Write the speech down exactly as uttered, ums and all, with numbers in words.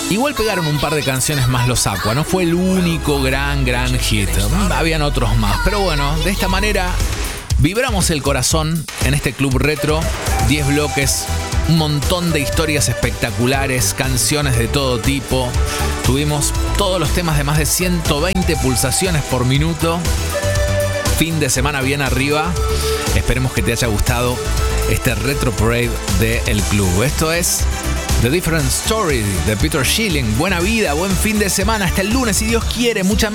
Igual pegaron un par de canciones más los Aqua, no fue el único gran, gran hit. Habían otros más, pero bueno, de esta manera vibramos el corazón en este club retro. diez bloques, un montón de historias espectaculares, canciones de todo tipo. Tuvimos todos los temas de más de ciento veinte pulsaciones por minuto. Fin de semana bien arriba. Esperemos que te haya gustado este Retro Parade de El Club. Esto es The Different Story de Peter Schilling. Buena vida, buen fin de semana. Hasta el lunes, si Dios quiere. Mucha